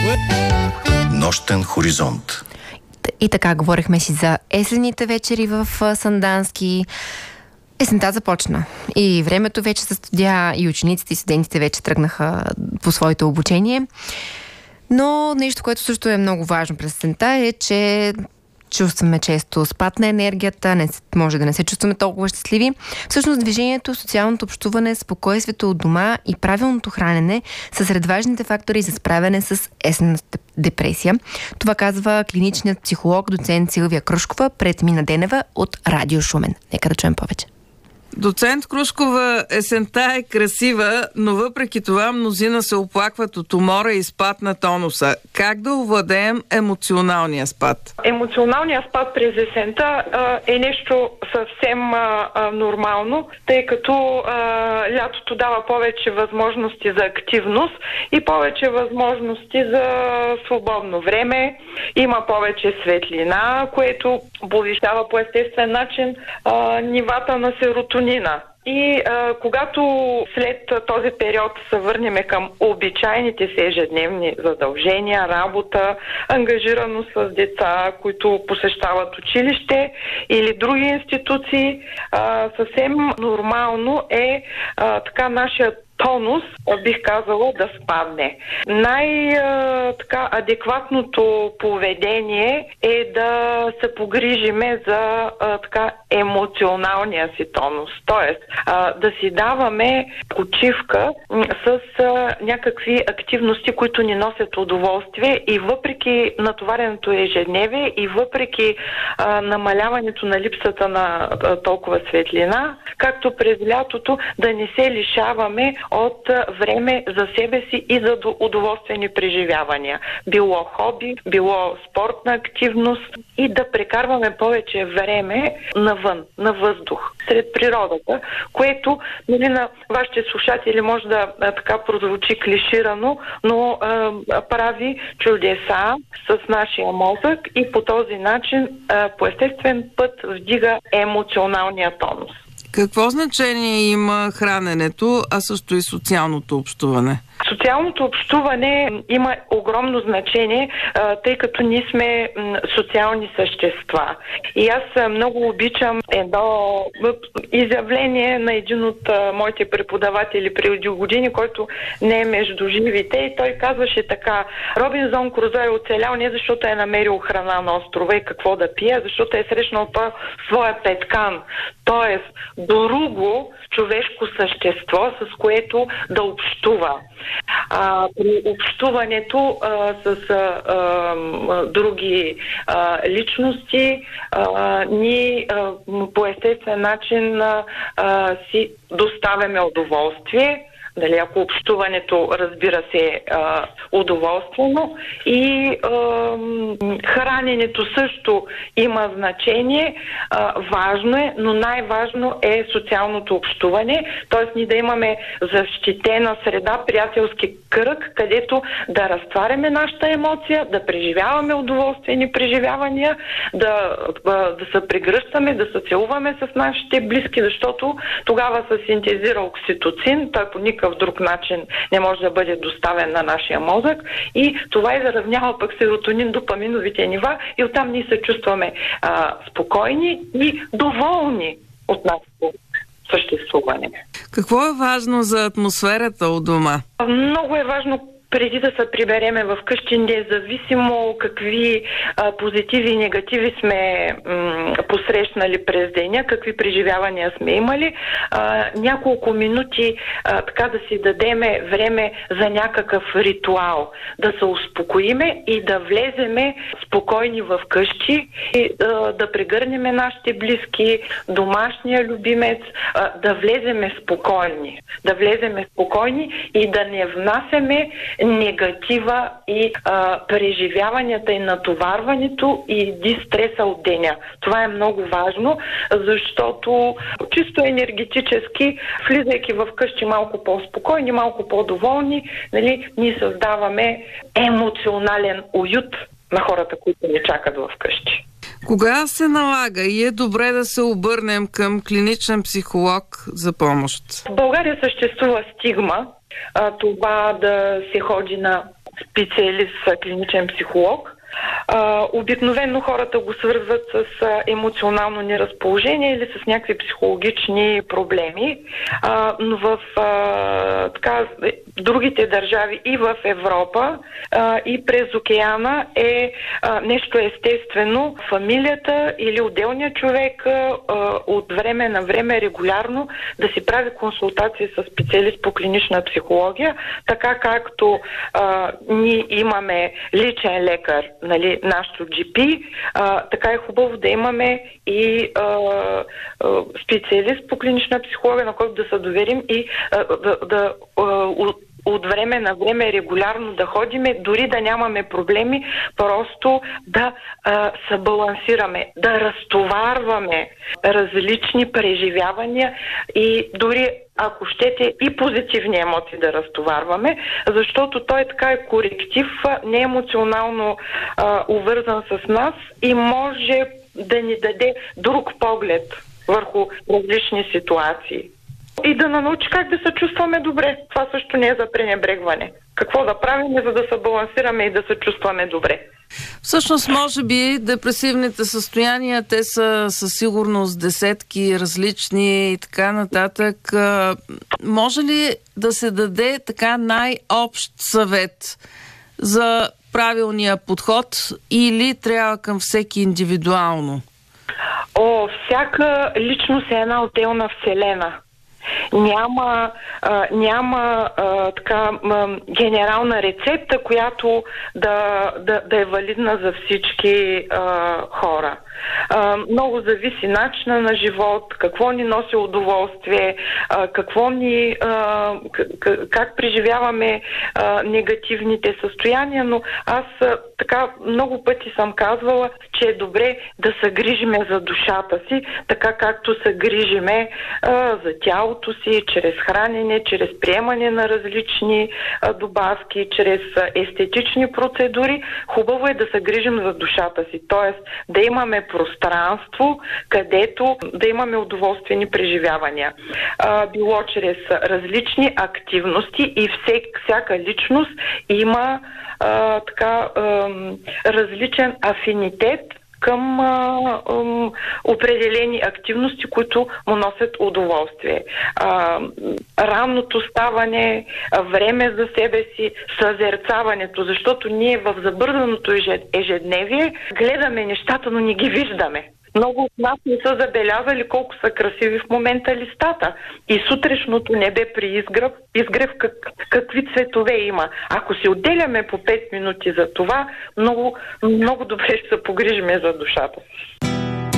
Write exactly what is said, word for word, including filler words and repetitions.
Нощен хоризонт. И така, говорихме си за есенните вечери в Сандански. Есента започна. И времето вече се студя, и учениците, и студентите вече тръгнаха по своето обучение. Но нещо, което също е много важно през есента, е, че чувстваме често спад на енергията, не може да не се чувстваме толкова щастливи. Всъщност движението, социалното общуване, спокойствието от дома и правилното хранене са сред важните фактори за справяне с есенната депресия. Това казва клиничният психолог, доцент Силвия Крушкова пред Мина Денева от Радио Шумен. Нека да чуем повече. Доцент Крушкова, есента е красива, но въпреки това мнозина се оплакват от умора и спад на тонуса. Как да овладеем емоционалния спад? Емоционалният спад през есента а, е нещо съвсем а, а, нормално, тъй като а, лятото дава повече възможности за активност и повече възможности за свободно време. Има повече светлина, което повишава по естествен начин а, нивата на серотонин. И а, когато след този период се върнем към обичайните си ежедневни задължения, работа, ангажираност с деца, които посещават училище или други институции, а, съвсем нормално е а, така нашият тонус, бих казала, да спадне. Най-адекватното поведение е да се погрижиме за а, така емоционалния си тонус. Тоест, а, да си даваме почивка с а, някакви активности, които ни носят удоволствие и въпреки натовареното ежедневие и въпреки а, намаляването на липсата на а, толкова светлина, както през лятото, да не се лишаваме от време за себе си и за удоволствени преживявания. Било хобби, било спортна активност и да прекарваме повече време навън, на въздух, сред природата, което, нали, на вашите слушатели може да а, така прозвучи клиширано, но а, прави чудеса с нашия мозък и по този начин а, по естествен път вдига емоционалния тонус. Какво значение има храненето, а също и социалното общуване? Социалното общуване има огромно значение, тъй като ние сме социални същества. И аз много обичам едно изявление на един от моите преподаватели преди години, който не е между живите, и той казваше така: Робинзон Крузо е оцелял не защото е намерил храна на острова и какво да пие, а защото е срещнал това своя петкан, т.е. друго човешко същество, с което да общува. А, при общуването а, с а, а, други а, личности а, ние а, по естествен начин а, а, си доставяме удоволствие. Дали, ако общуването, разбира се, а, удоволствено, и а, храненето също има значение, а, важно е, но най-важно е социалното общуване, т.е. ние да имаме защитена среда, приятелски кръг, където да разтваряме нашата емоция, да преживяваме удоволствени преживявания, да, да се прегръщаме, да се целуваме с нашите близки, защото тогава се синтезира окситоцин, той по никакъв друг начин не може да бъде доставен на нашия мозък, и това изравнява пък серотонин, допаминовите нива, и оттам ние се чувстваме а, спокойни и доволни от нашето съществуване. Какво е важно за атмосферата у дома? Много е важно преди да се прибереме в къщи, независимо какви а, позитиви и негативи сме м, посрещнали през деня, какви преживявания сме имали, а, няколко минути а, така да си дадеме време за някакъв ритуал, да се успокоиме и да влеземе спокойни в къщи и а, да прегърнеме нашите близки, домашния любимец, а, да влеземе спокойни, да влеземе спокойни и да не внасяме негатива и а, преживяванията и натоварването и дистреса от деня. Това е много важно, защото чисто енергетически, влизайки в къщи малко по-спокойни, малко по-доволни, нали, ние създаваме емоционален уют на хората, които ни чакат в къщи. Кога се налага и е добре да се обърнем към клиничен психолог за помощ? В България съществува стигма, а, това да се ходи на специалист, клиничен психолог. Uh, обикновено хората го свързват с uh, емоционално неразположение или с някакви психологични проблеми, uh, но в uh, така, другите държави и в Европа uh, и през океана е uh, нещо естествено. Фамилията или отделният човек uh, от време на време регулярно да си прави консултации с специалист по клинична психология, така както uh, ние имаме личен лекар, нали, нашото джи пи, а, така е хубаво да имаме и а, а, специалист по клинична психология, на който да се доверим и а, да, да а, от, от време на време регулярно да ходиме, дори да нямаме проблеми, просто да а, се балансираме, да разтоварваме различни преживявания и дори ако щете и позитивни емоции да разтоварваме, защото той така е коректив, не е емоционално а, увързан с нас и може да ни даде друг поглед върху различни ситуации. И да научи как да се чувстваме добре. Това също не е за пренебрегване. Какво да правим, за да се балансираме и да се чувстваме добре. Всъщност, може би, депресивните състояния, те са със сигурност десетки различни и така нататък. Може ли да се даде така най-общ съвет за правилния подход или трябва към всеки индивидуално? О, всяка личност е една отделна вселена. Няма, а, няма а, така а, генерална рецепта, която да, да, да е валидна за всички а, хора. А, много зависи начина на живот, какво ни носи удоволствие, а, какво ни, а, к- как преживяваме а, негативните състояния, но аз а, така много пъти съм казвала, че е добре да се грижиме за душата си, така както се грижиме а, за тялото си, чрез хранене, чрез приемане на различни а, добавки, чрез а, естетични процедури. Хубаво е да се грижим за душата си, т.е. да имаме пространство, където да имаме удоволствени преживявания. А, било чрез различни активности и всек, всяка личност има а, така а, различен афинитет към а, а, определени активности, които му носят удоволствие. А, ранното ставане, време за себе си, съзерцаването, защото ние в забързаното ежедневие гледаме нещата, но не ги виждаме. Много от нас не са забелязали колко са красиви в момента листата. И сутрешното небе при изгрев, изгрев как, какви цветове има. Ако си отделяме по пет минути за това, много, много добре ще се погрижиме за душата.